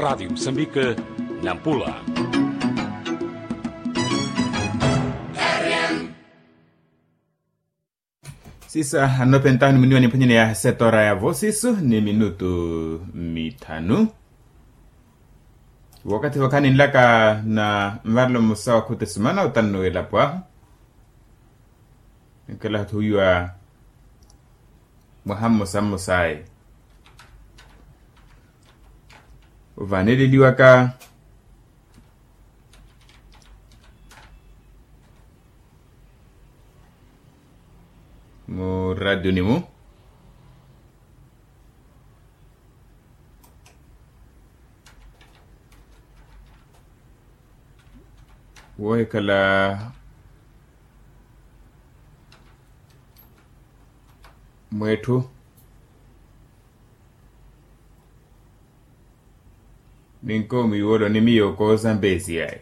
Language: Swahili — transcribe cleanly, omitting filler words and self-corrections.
Rádio Moçambique, Nampula. Sisa hanopentani mnioni penye ya setora ya vosisu ni minutu mitanu. Wakati wakani nilaka na mvarlo musawa kutesimana utanu elapwa. Nkala tuyua Muhammad Samusai. Uvanili liwaka mu radio nimu woy kala mwetu ninko miwolo ni miyo ko Zambezi yae